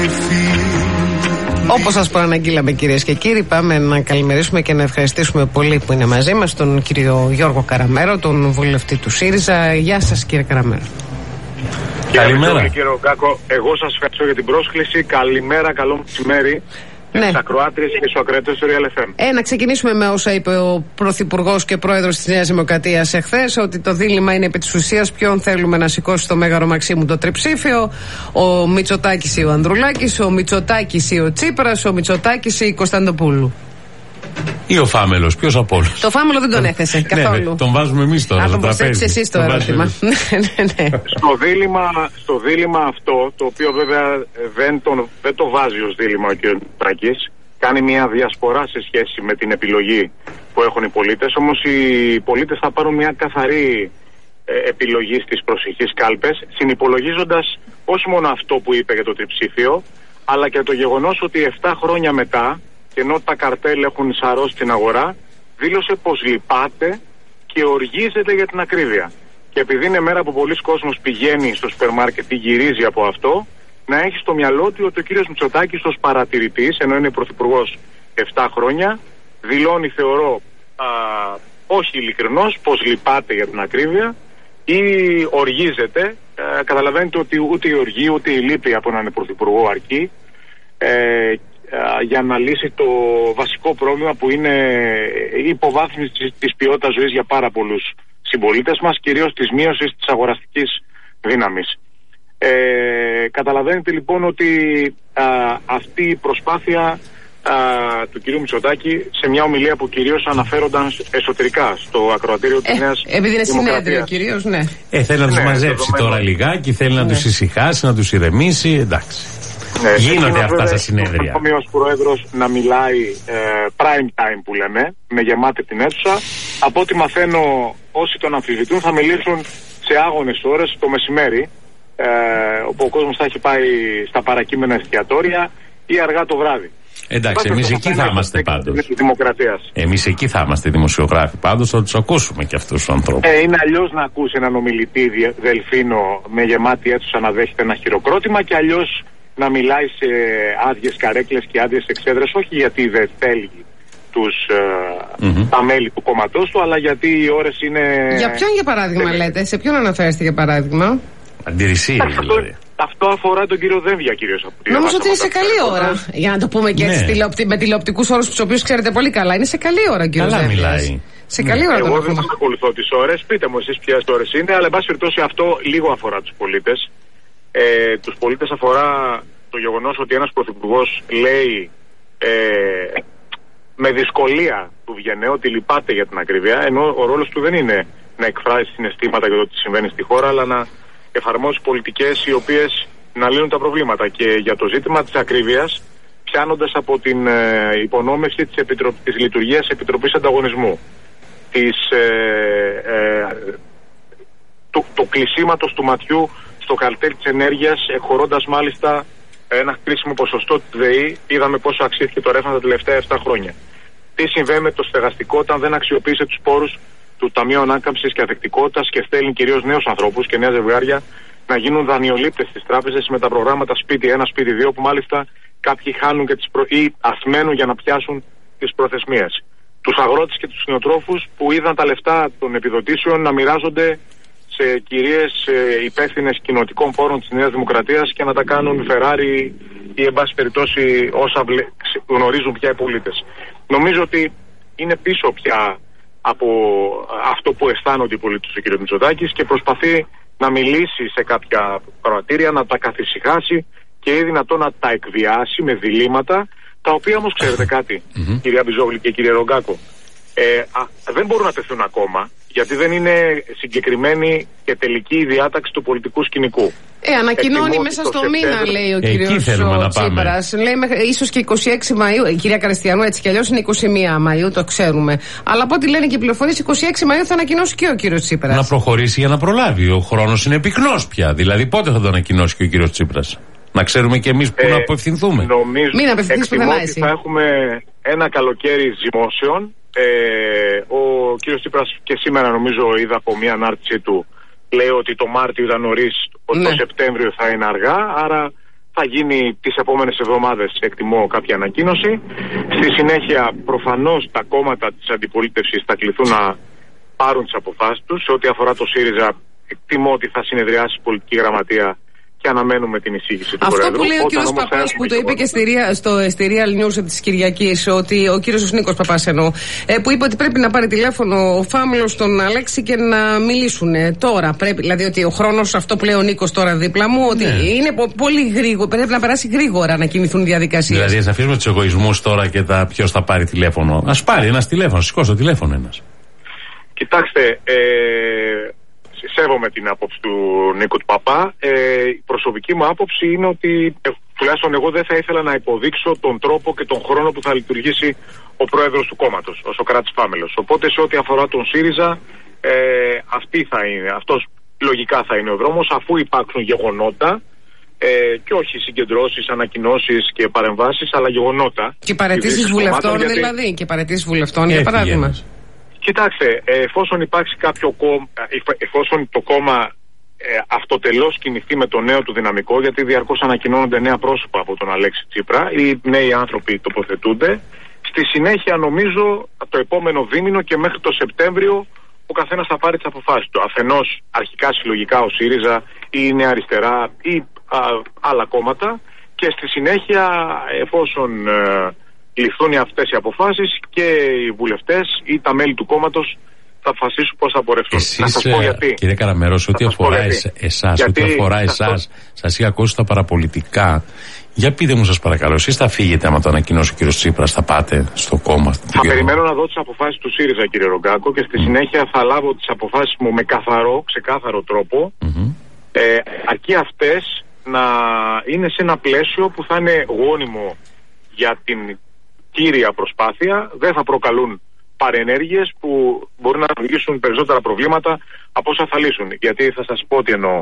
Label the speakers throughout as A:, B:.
A: Όπως σας προαναγγείλαμε, κυρίες και κύριοι, πάμε να καλημερίσουμε και να ευχαριστήσουμε πολύ που είναι μαζί μας τον κύριο Γιώργο Καραμέρο, τον βουλευτή του ΣΥΡΙΖΑ. Γεια σας, κύριε Καραμέρο.
B: Καλημέρα. Κύριε Ρογκάκο, εγώ σας ευχαριστώ για την πρόσκληση. Καλημέρα, καλό μεσημέρι.
A: Ναι.
B: Στις ακροάτριες και στους ακροατές του Real FM.
A: Να ξεκινήσουμε με όσα είπε ο Πρωθυπουργός και Πρόεδρος της Νέας Δημοκρατίας εχθές, ότι το δίλημμα είναι επί της ουσίας ποιον θέλουμε να σηκώσει στο Μέγαρο Μαξίμου το τριψήφιο, ο Μητσοτάκης ή ο Ανδρουλάκης, ο Μητσοτάκης ή ο Τσίπρας, ο Μητσοτάκης ή η Κωνσταντοπούλου.
C: Ή ο Φάμελος, ποιος από όλους?
A: Το Φάμελο δεν τον έθεσε καθόλου.
C: Τον βάζουμε εμείς τώρα.
A: Να τον προσέξεις εσείς το ερώτημα.
B: Στο δίλημμα αυτό, το οποίο βέβαια δεν το βάζει ως δίλημμα ο κ. Μητσοτάκης, κάνει μια διασπορά σε σχέση με την επιλογή που έχουν οι πολίτες, όμως οι πολίτες θα πάρουν μια καθαρή επιλογή στις προσεχείς κάλπες, συνυπολογίζοντας όχι μόνο αυτό που είπε για το τριψήφιο, αλλά και το γεγονός ότι 7 χρόνια μετά, και ενώ τα καρτέλ έχουν σαρώσει την αγορά, δήλωσε πως λυπάται και οργίζεται για την ακρίβεια. Και επειδή είναι μέρα που πολλοί κόσμος πηγαίνει στο σούπερ μάρκετ ή γυρίζει από αυτό, να έχει στο μυαλό του ότι ο κύριος Μητσοτάκης ως παρατηρητής, ενώ είναι πρωθυπουργός 7 χρόνια, δηλώνει, θεωρώ, όχι ειλικρινώς, πως λυπάται για την ακρίβεια ή οργίζεται. Καταλαβαίνετε ότι ούτε η οργή ούτε η λύπη από έναν πρωθυπουργό αρκεί για να λύσει το βασικό πρόβλημα που είναι η υποβάθμιση της ποιότητας ζωής για πάρα πολλούς συμπολίτες μας, κυρίως της μείωσης της αγοραστικής δύναμης. Καταλαβαίνετε λοιπόν ότι αυτή η προσπάθεια του κυρίου Μητσοτάκη, σε μια ομιλία που κυρίως αναφέρονταν εσωτερικά στο ακροατήριο της Νέας Δημοκρατίας.
A: Επειδή είναι συνέδριο κυρίως, ναι.
C: Θέλει να τους μαζέψει τώρα λιγάκι, θέλει να τους ησυχάσει, να τους ηρεμήσει, εντάξει. Γίνονται αυτά στα συνέδρια.
B: Ο πρόεδρος να μιλάει prime time που λέμε, με γεμάτη την αίθουσα. Από ό,τι μαθαίνω, όσοι τον αμφισβητούν θα μιλήσουν σε άγονες ώρες το μεσημέρι, όπου ο κόσμος θα έχει πάει στα παρακείμενα εστιατόρια ή αργά το βράδυ.
C: Εντάξει, εμείς εκεί θα είμαστε πάντως. Εμείς εκεί θα είμαστε δημοσιογράφοι πάντως, θα τους ακούσουμε και αυτούς τους ανθρώπους.
B: Είναι αλλιώς να ακούσει έναν ομιλητή Δελφίνο με γεμάτη αίθουσα να δέχεται ένα χειροκρότημα, και αλλιώς να μιλάει σε άδειες καρέκλες και άδειες εξέδρες, όχι γιατί δεν θέλει τα μέλη του κόμματός του, αλλά γιατί οι ώρες είναι...
A: Για ποιον για παράδειγμα λέτε, σε ποιον αναφέρεστε για παράδειγμα?
C: Αντιρρησία δηλαδή.
B: Αυτό αφορά τον κύριο Δένδια κυρίως.
A: Νομίζω ότι είναι σε καλή ώρα. Για να το πούμε και έτσι με τηλεοπτικούς όρους, τους οποίους ξέρετε πολύ καλά. Είναι σε καλή ώρα, κύριο Δένδια. Καλά μιλάει. Σε καλή ώρα.
B: Εγώ δεν ακολουθώ τις ώρες. Πείτε μου εσείς ποιες ώρες είναι, αλλά εν πάση περιπτώσει αυτό λίγο αφορά τους πολίτες. Τους πολίτες αφορά το γεγονός ότι ένας πρωθυπουργός λέει με δυσκολία του βγαίνει ότι λυπάται για την ακρίβεια, ενώ ο ρόλος του δεν είναι να εκφράσει συναισθήματα για το τι συμβαίνει στη χώρα, αλλά να εφαρμόσει πολιτικές οι οποίες να λύνουν τα προβλήματα. Και για το ζήτημα της ακρίβειας, πιάνοντας από την υπονόμευση της λειτουργίας Επιτροπής Ανταγωνισμού, του κλεισίματος του ματιού στο καρτέλ της ενέργειας, εκχωρώντας μάλιστα ένα κρίσιμο ποσοστό του ΔΕΗ, είδαμε πόσο αξίθηκε το ρεύμα τα τελευταία 7 χρόνια. Τι συμβαίνει με το στεγαστικό όταν δεν αξιοποίησε τους πόρους του Ταμείου Ανάκαμψης και Ανθεκτικότητας και στέλνει κυρίως νέους ανθρώπους και νέα ζευγάρια να γίνουν δανειολήπτες στις τράπεζες με τα προγράμματα σπίτι 1, σπίτι 2, που μάλιστα κάποιοι χάνουν και ή ασμένουν για να πιάσουν τις προθεσμίες. Τους αγρότες και τους κτηνοτρόφους που είδαν τα λεφτά των επιδοτήσεων να μοιράζονται σε κυρίες υπεύθυνες κοινοτικών πόρων της Νέας Δημοκρατίας και να τα κάνουν Φεράρι ή εν πάση περιπτώσει όσα γνωρίζουν πια οι πολίτες. Νομίζω ότι είναι πίσω πια από αυτό που αισθάνονται οι πολίτες του κ. Μητσοτάκης και προσπαθεί να μιλήσει σε κάποια κροατήρια, να τα καθησυχάσει και ή δυνατόν να τα εκβιάσει με διλήμματα, τα οποία όμως ξέρετε κάτι, κυρία Μπιζόγλη και κύριε Ρογκάκο, δεν μπορούν να τεθούν ακόμα, γιατί δεν είναι συγκεκριμένη και τελική η διάταξη του πολιτικού σκηνικού.
A: Ανακοινώνει μέσα στο μήνα, λέει ο κύριος Τσίπρας. Λέει ίσως και 26 Μαΐου. Η κυρία Καριστιανού έτσι κι αλλιώς είναι 21 Μαΐου, το ξέρουμε. Αλλά από ό,τι λένε και οι πληροφορίες, 26 Μαΐου θα ανακοινώσει και ο κύριος Τσίπρας.
C: Να προχωρήσει για να προλάβει. Ο χρόνος είναι πυκνός πια. Δηλαδή πότε θα το ανακοινώσει και ο κύριος Τσίπρας? Να ξέρουμε και εμείς πού να απευθυνθούμε.
B: Νομίζω ότι θα έχουμε ένα καλοκαίρι ζυμώσεων. Ο κύριος Τσίπρας και σήμερα νομίζω είδα από μια ανάρτηση του, λέει ότι το Μάρτιο ήταν νωρίς, ότι το Σεπτέμβριο θα είναι αργά, άρα θα γίνει τις επόμενες εβδομάδες, εκτιμώ, κάποια ανακοίνωση. Στη συνέχεια προφανώς τα κόμματα της αντιπολίτευσης θα κληθούν να πάρουν τις αποφάσεις τους. Σε ό,τι αφορά το ΣΥΡΙΖΑ, εκτιμώ ότι θα συνεδριάσει η πολιτική γραμματεία και αναμένουμε την εισήγηση του Προέδρου.
A: Αυτό που λέει ο κύριος Παπάς, που το είπε και στη Real News της Κυριακής, ότι ο κύριος Νίκος Παπάς εννοώ, που είπε ότι πρέπει να πάρει τηλέφωνο ο Φάμελος στον Αλέξη και να μιλήσουν τώρα. Πρέπει, δηλαδή ότι ο χρόνος, αυτό που λέει ο Νίκος τώρα δίπλα μου, ότι είναι πολύ γρήγορο, πρέπει να περάσει γρήγορα να κινηθούν διαδικασίες.
C: Δηλαδή, ας αφήσουμε τους εγωισμούς τώρα και τα ποιος θα πάρει τηλέφωνο. Ας πάρει ένας τηλέφωνο, σηκώσει το τηλέφωνο ένας.
B: Κοιτάξτε, σέβομαι την άποψη του Νίκου του Παπά. Η προσωπική μου άποψη είναι ότι τουλάχιστον εγώ δεν θα ήθελα να υποδείξω τον τρόπο και τον χρόνο που θα λειτουργήσει ο πρόεδρος του κόμματος, ο Σωκράτης Φάμελος. Οπότε σε ό,τι αφορά τον ΣΥΡΙΖΑ, αυτός λογικά θα είναι ο δρόμος, αφού υπάρξουν γεγονότα και όχι συγκεντρώσεις, ανακοινώσεις και παρεμβάσεις, αλλά γεγονότα.
A: Και παραιτήσεις βουλευτών, δηλαδή. Και παραιτήσεις βουλευτών, για παράδειγμα.
B: Κοιτάξτε, εφόσον το κόμμα αυτοτελώς κινηθεί με το νέο του δυναμικό, γιατί διαρκώς ανακοινώνονται νέα πρόσωπα από τον Αλέξη Τσίπρα, οι νέοι άνθρωποι τοποθετούνται, στη συνέχεια νομίζω το επόμενο δίμηνο και μέχρι το Σεπτέμβριο ο καθένας θα πάρει τις αποφάσεις του. Αφενός αρχικά συλλογικά ο ΣΥΡΙΖΑ ή η Νέα Αριστερά ή άλλα κόμματα, και στη συνέχεια εφόσον ληφθούν αυτές οι αποφάσεις και οι βουλευτές ή τα μέλη του κόμματος θα αποφασίσουν πώς θα πορευτούν.
C: Εσείς, να σας πω γιατί. Κύριε Καραμέρος, ό,τι αφορά εσάς, σας είχα ακούσει τα παραπολιτικά. Για πείτε μου, σας παρακαλώ, εσείς θα φύγετε άμα το ανακοινώσει ο κύριος Τσίπρας, θα πάτε στο κόμμα?
B: Θα περιμένω να δω τις αποφάσεις του ΣΥΡΙΖΑ, κύριε Ρογκάκο, και στη συνέχεια θα λάβω τις αποφάσεις μου με ξεκάθαρο τρόπο, αρκεί αυτές να είναι σε ένα πλαίσιο που θα είναι γόνιμο για την κύρια προσπάθεια, δεν θα προκαλούν παρενέργειες που μπορεί να δημιουργήσουν περισσότερα προβλήματα από όσα θα λύσουν. Γιατί θα σας πω τι εννοώ.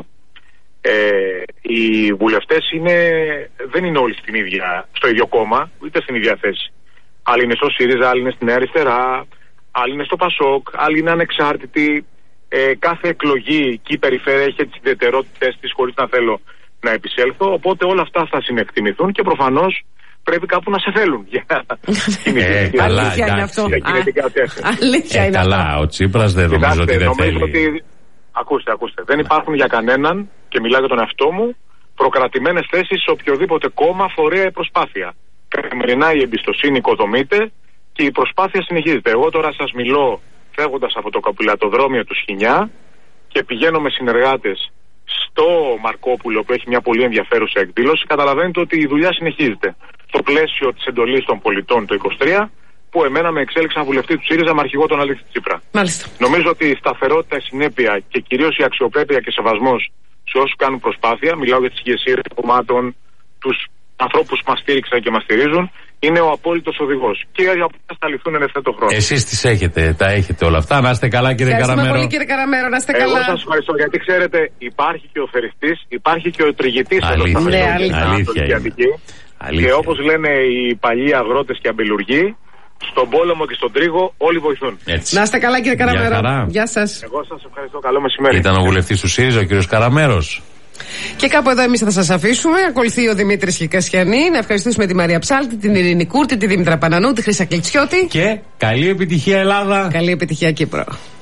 B: Οι βουλευτές δεν είναι όλοι στο ίδιο κόμμα, ούτε στην ίδια θέση. Άλλοι είναι στο ΣΥΡΙΖΑ, άλλοι είναι στη Νέα Αριστερά, άλλοι είναι στο ΠΑΣΟΚ, άλλοι είναι ανεξάρτητοι. Κάθε εκλογή και η περιφέρεια έχει τις ιδιαιτερότητες της, χωρίς να θέλω να επισέλθω. Οπότε όλα αυτά θα συνεκτιμηθούν και προφανώς πρέπει κάπου να σε θέλουν για
A: αλήθεια είναι αυτό.
C: Καλά, ο Τσίπρας δεν νομίζω ότι δεν θέλει.
B: Ακούστε, δεν υπάρχουν για κανέναν, και μιλάω για τον εαυτό μου, προκρατημένες θέσεις σε οποιοδήποτε κόμμα, φορέα ή προσπάθεια. Καθημερινά η εμπιστοσύνη οικοδομείται και η προσπάθεια συνεχίζεται. Εγώ τώρα σας μιλώ φεύγοντας από το καπηλατοδρόμιο του Σχοινιά και πηγαίνω με συνεργάτες στο Μαρκόπουλο, που έχει μια πολύ ενδιαφέρουσα εκδήλωση. Καταλαβαίνετε ότι η δουλειά συνεχίζεται στο πλαίσιο της εντολής των πολιτών το 23, που εμένα με εξέλιξαν βουλευτή του ΣΥΡΙΖΑ με αρχηγό τον Αλέξη Τσίπρα.
A: Μάλιστα.
B: Νομίζω ότι η σταθερότητα, η συνέπεια και κυρίως η αξιοπρέπεια και σεβασμός σε όσους κάνουν προσπάθεια, μιλάω για τις ηγεσίες των κομμάτων, τους ανθρώπους που μας στήριξαν και μας στηρίζουν, είναι ο απόλυτος οδηγός. Και οι αποφάσεις θα ληφθούν εν ευθέτω χρόνο.
C: Εσείς τα έχετε όλα αυτά. Να είστε καλά, κύριε Καραμέρο.
A: Ευχαριστούμε πολύ, κύριε Καραμέρο, να είστε καλά.
B: Εγώ σας ευχαριστώ, γιατί ξέρετε, υπάρχει και ο θεριστής, υπάρχει και ο τριγητής εδώ στα
C: αλήθεια.
B: Και όπως λένε οι παλιοί αγρότες και αμπελουργοί, στον πόλεμο και στον τρίγο όλοι βοηθούν.
C: Έτσι.
A: Να είστε καλά, κύριε Καραμέρο. Γεια σας.
B: Εγώ σας ευχαριστώ. Καλό μεσημέρι.
C: Ήταν ο βουλευτής του ΣΥΡΙΖΑ, ο κύριος Καραμέρος.
A: Και κάπου εδώ εμείς θα σας αφήσουμε. Ακολουθεί ο Δημήτρης Κικασιανή. Να ευχαριστήσουμε τη Μαρία Ψάλτη, την Ειρήνη Κούρτη, τη Δήμητρα Πανανού, τη Χρύσα Κλιτσιώτη.
C: Και καλή επιτυχία, Ελλάδα.
A: Καλή επιτυχία, Κύπρο.